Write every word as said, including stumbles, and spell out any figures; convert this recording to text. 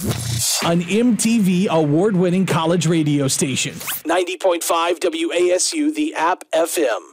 An M T V award-winning college radio station. ninety point five W A S U, the App F M.